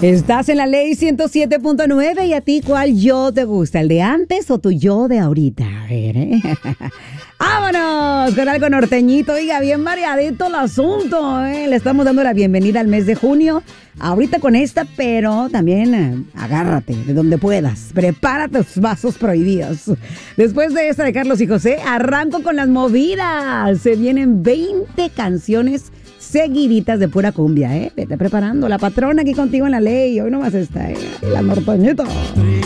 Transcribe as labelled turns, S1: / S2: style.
S1: Estás en la ley 107.9 y a ti, ¿cuál yo te gusta? ¿El de antes o tu yo de ahorita? A ver, ¿eh? ¡Vámonos! Con algo norteñito. Oiga, bien variadito el asunto, ¿eh? Le estamos dando la bienvenida al mes de junio. Ahorita con esta, pero también agárrate de donde puedas. Prepara tus vasos prohibidos. Después de esta de Carlos y José, arranco con las movidas. Se vienen 20 canciones seguiditas de pura cumbia, ¿eh? Vete preparando. La patrona aquí contigo en la ley. Hoy nomás está, ¿eh? La norteñita.